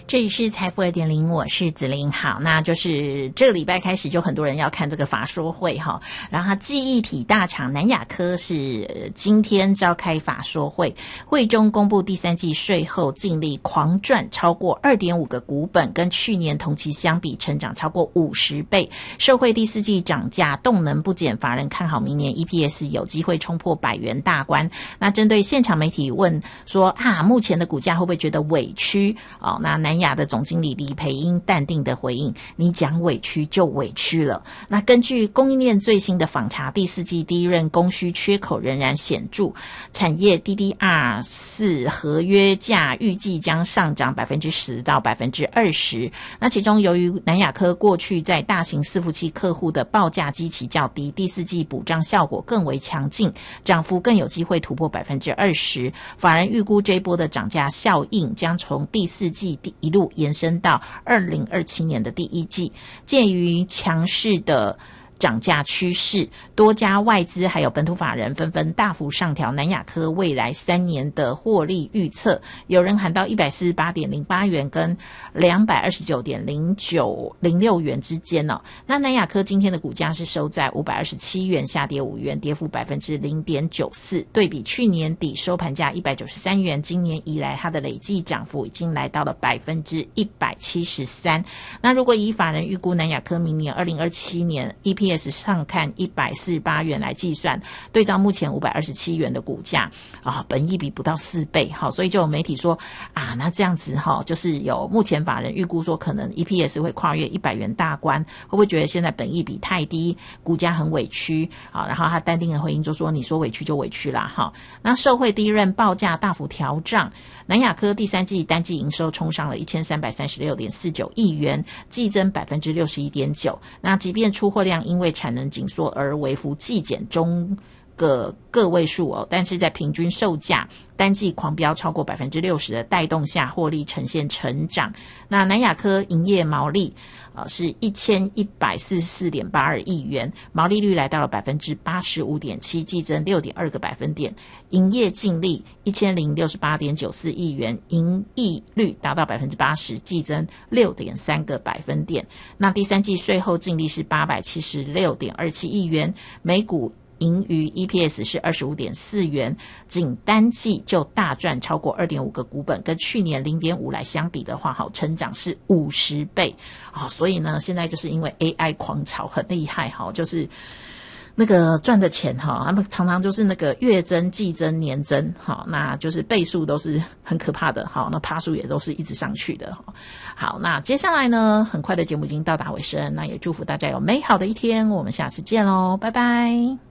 这里是财富 2.0， 我是子琳。好，那就是这个礼拜开始就很多人要看这个法说会哈，然后记忆体大厂南亚科是今天召开法说会，会中公布第三季税后净利狂赚超过 2.5 个股本，跟去年同期相比成长超过50倍，受惠第四季涨价动能不减，法人看好明年 EPS 有机会冲破100元大关。那针对现场媒体问说目前的股价会不会觉得委屈那南亚的总经理李培英淡定的回应，你讲委屈就委屈了。那根据供应链最新的访查，第四季第一轮供需缺口仍然显著，产业 DDR4 合约价预计将上涨 10% 到 20%。 那其中由于南亚科过去在大型伺服器客户的报价基期较低，第四季补涨效果更为强劲，涨幅更有机会突破 20%。 法人预估这一波的涨价效应将从第四季一路延伸到2027年的第一季。鉴于强势的涨价趋势，多家外资还有本土法人纷纷大幅上调南亚科未来3年的获利预测，有人喊到 148.08 元跟 229.06 元之间那南亚科今天的股价是收在527元，下跌5元，跌幅 0.94%， 对比去年底收盘价193元，今年以来它的累计涨幅已经来到了 173%。 那如果以法人预估南亚科明年2027年 EPS 上看148元来计算，对照目前527元的股价本益比不到4倍所以就有媒体说那这样子就是有目前法人预估说可能 EPS 会跨越100元大关，会不会觉得现在本益比太低，股价很委屈然后他淡定的回应就说你说委屈就委屈啦那受惠第一轮报价大幅调涨，南亚科第三季单季营收冲上了 1336.49 亿元，季增 61.9%。 那即便出货量因为产能紧缩而微幅季减中个位数但是在平均售价单季狂飙超过 60% 的带动下，获利呈现成长。那南亚科营业毛利是 1144.82 亿元，毛利率来到了 85.7%， 季增 6.2 个百分点，营业净利 1068.94 亿元，盈利率达到 80%， 季增 6.3 个百分点。那第三季税后净利是 876.27 亿元，每股盈余 EPS 是 25.4 元，仅单季就大赚超过 2.5 个股本，跟去年 0.5 来相比的话成长是50倍所以呢现在就是因为 AI 狂炒很厉害就是那个赚的钱他们常常就是那个月增季增年增那就是倍数都是很可怕的那趴数也都是一直上去的好，那接下来呢很快的节目已经到达尾声，那也祝福大家有美好的一天，我们下次见咯，拜拜。